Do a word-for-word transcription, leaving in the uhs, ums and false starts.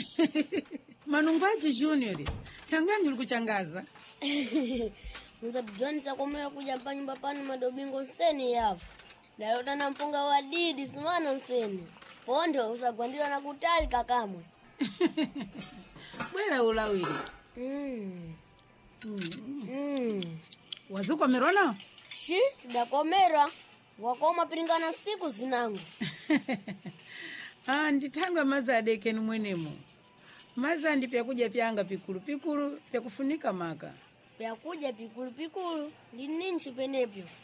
Manungwaji Junior, changanyi ulikuchangaza. Mzabjonza komera kuja pa nyumba panu madobingo nseni yafu. Dalota na mpunga wa didi simana nseni. Pondo usagwandira na kutali kakamwe. Bwera ulawiri. Mm. Mm. Mm. Wazuko merona? Shi, sidakomera. Wakoma piringana siku zinangu. Ah, nditanga maza adekeni mwenemo. Maza ndi pya kuja pyanga pikulu pikulu pya kufunika maka. Pya kuja pikulu pikulu, ndi ninchi penepyo.